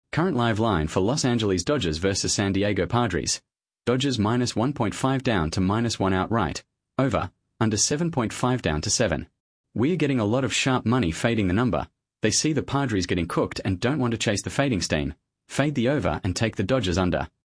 Current live line for Los Angeles Dodgers versus San Diego Padres. Dodgers minus 1.5 down to -1 outright. Over, under 7.5 down to 7. We're getting a lot of sharp money fading the number. They see the Padres getting cooked and don't want to chase the fading stain. Fade the over and take the Dodgers under.